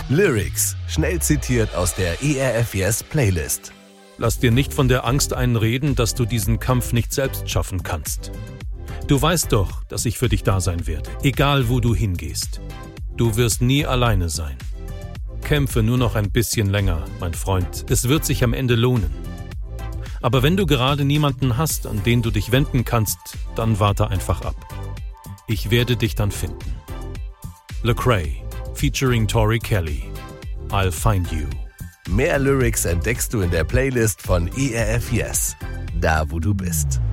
Lyrics, schnell zitiert aus der ERF Yes Playlist. Lass dir nicht von der Angst einreden, dass du diesen Kampf nicht selbst schaffen kannst. Du weißt doch, dass ich für dich da sein werde, egal wo du hingehst. Du wirst nie alleine sein. Kämpfe nur noch ein bisschen länger, mein Freund. Es wird sich am Ende lohnen. Aber wenn du gerade niemanden hast, an den du dich wenden kannst, dann warte einfach ab. Ich werde dich dann finden. Lecrae, featuring Tori Kelly. I'll find you. Mehr Lyrics entdeckst du in der Playlist von ERF Yes, da wo du bist.